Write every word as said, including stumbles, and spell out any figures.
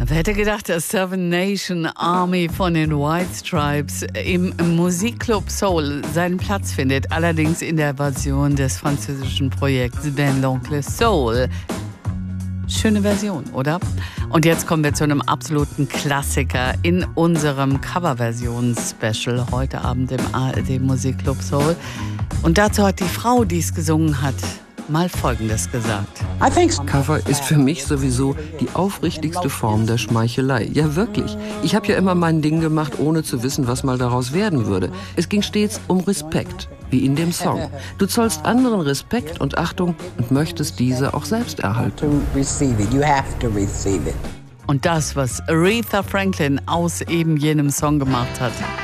Wer hätte gedacht, dass Seven Nation Army von den White Stripes im Musikclub Soul seinen Platz findet, allerdings in der Version des französischen Projekts Ben l'Oncle Soul. Schöne Version, oder? Und jetzt kommen wir zu einem absoluten Klassiker in unserem Coverversions-Special heute Abend im A R D Musikclub Soul. Und dazu hat die Frau, die es gesungen hat, mal Folgendes gesagt. Cover ist für mich sowieso die aufrichtigste Form der Schmeichelei. Ja, wirklich. Ich habe ja immer mein Ding gemacht, ohne zu wissen, was mal daraus werden würde. Es ging stets um Respekt, wie in dem Song. Du zollst anderen Respekt und Achtung und möchtest diese auch selbst erhalten. Und das, was Aretha Franklin aus eben jenem Song gemacht hat,